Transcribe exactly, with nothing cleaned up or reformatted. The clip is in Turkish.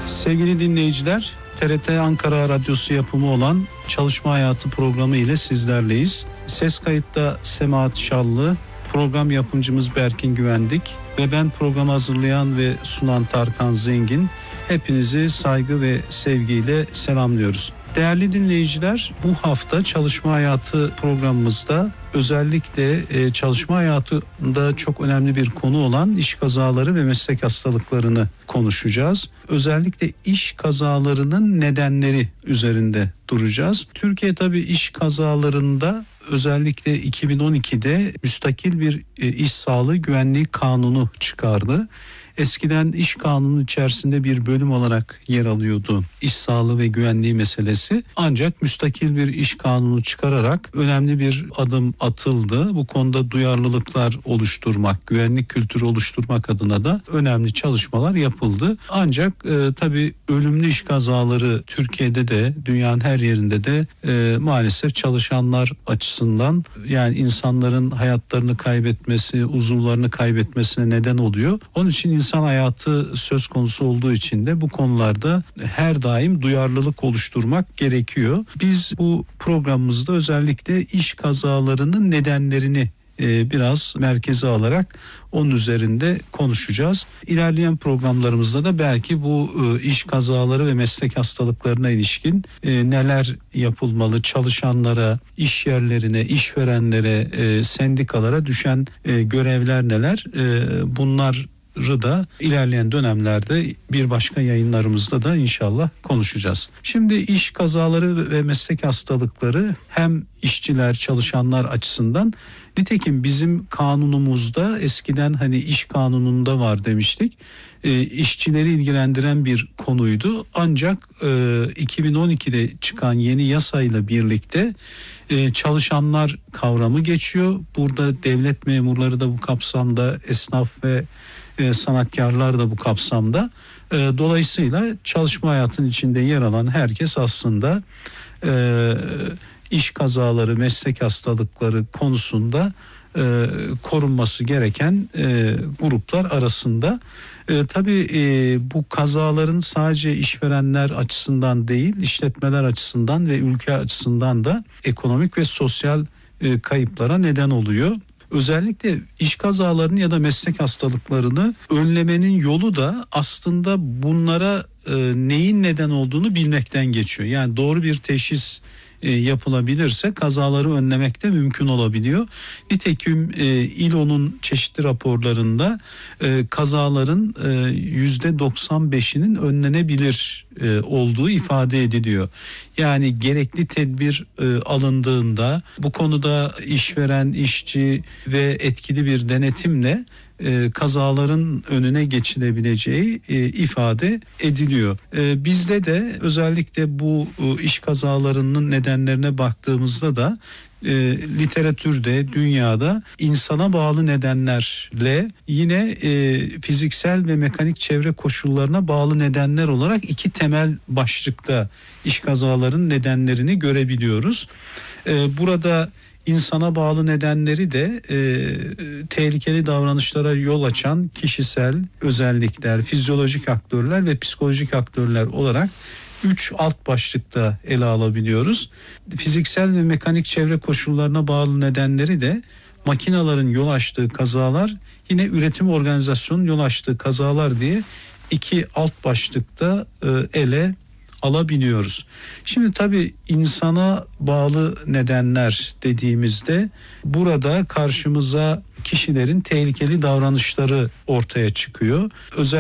Sevgili dinleyiciler, T R T Ankara Radyosu yapımı olan Çalışma Hayatı programı ile sizlerleyiz. Ses kayıtta Semahat Şallı, program yapımcımız Berkin Güvendik ve ben programı hazırlayan ve sunan Tarkan Zengin. Hepinizi saygı ve sevgiyle selamlıyoruz. Değerli dinleyiciler, bu hafta Çalışma Hayatı programımızda özellikle çalışma hayatında çok önemli bir konu olan iş kazaları ve meslek hastalıklarını konuşacağız. Özellikle iş kazalarının nedenleri üzerinde duracağız. Türkiye tabii iş kazalarında özellikle iki bin on ikide müstakil bir iş sağlığı güvenliği kanunu çıkardı. Eskiden iş kanunu içerisinde bir bölüm olarak yer alıyordu iş sağlığı ve güvenliği meselesi. Ancak müstakil bir iş kanunu çıkararak önemli bir adım atıldı. Bu konuda duyarlılıklar oluşturmak, güvenlik kültürü oluşturmak adına da önemli çalışmalar yapıldı. Ancak e, tabii ölümlü iş kazaları Türkiye'de de dünyanın her yerinde de e, maalesef çalışanlar açısından, yani insanların hayatlarını kaybetmesi, uzuvlarını kaybetmesine neden oluyor. Onun için insan hayatı söz konusu olduğu için de bu konularda her daim duyarlılık oluşturmak gerekiyor. Biz bu programımızda özellikle iş kazalarının nedenlerini e, biraz merkeze alarak onun üzerinde konuşacağız. İlerleyen programlarımızda da belki bu e, iş kazaları ve meslek hastalıklarına ilişkin e, neler yapılmalı, çalışanlara, iş yerlerine, işverenlere, e, sendikalara düşen e, görevler neler, e, bunlar da ilerleyen dönemlerde bir başka yayınlarımızda da inşallah konuşacağız. Şimdi iş kazaları ve meslek hastalıkları hem işçiler, çalışanlar açısından, nitekim bizim kanunumuzda eskiden hani iş kanununda var demiştik. E, işçileri ilgilendiren bir konuydu. Ancak e, iki bin on ikide çıkan yeni yasayla birlikte e, çalışanlar kavramı geçiyor. Burada devlet memurları da bu kapsamda, esnaf ve e, sanatkarlar da bu kapsamda. E, dolayısıyla çalışma hayatının içinde yer alan herkes aslında e, iş kazaları, meslek hastalıkları konusunda e, korunması gereken e, gruplar arasında. E, tabii e, bu kazaların sadece işverenler açısından değil, işletmeler açısından ve ülke açısından da ekonomik ve sosyal e, kayıplara neden oluyor. Özellikle iş kazalarını ya da meslek hastalıklarını önlemenin yolu da aslında bunlara e, neyin neden olduğunu bilmekten geçiyor. Yani doğru bir teşhis e, yapılabilirse kazaları önlemek de mümkün olabiliyor. Nitekim e, İ L O'nun çeşitli raporlarında e, kazaların e, yüzde doksan beşinin önlenebilir e, olduğu ifade ediliyor. Yani gerekli tedbir e, alındığında, bu konuda işveren, işçi ve etkili bir denetimle e, kazaların önüne geçilebileceği e, ifade ediliyor. E, bizde de özellikle bu e, iş kazalarının nedenlerine baktığımızda da e, literatürde, dünyada insana bağlı nedenlerle yine e, fiziksel ve mekanik çevre koşullarına bağlı nedenler olarak iki temel başlıkta iş kazalarının nedenlerini görebiliyoruz. E, burada insana bağlı nedenleri de e, tehlikeli davranışlara yol açan kişisel özellikler, fizyolojik aktörler ve psikolojik aktörler olarak üç alt başlıkta ele alabiliyoruz. Fiziksel ve mekanik çevre koşullarına bağlı nedenleri de makinelerin yol açtığı kazalar, yine üretim organizasyonunun yol açtığı kazalar diye iki alt başlıkta e, ele alabiliyoruz. Şimdi tabii insana bağlı nedenler dediğimizde burada karşımıza kişilerin tehlikeli davranışları ortaya çıkıyor. Özellikle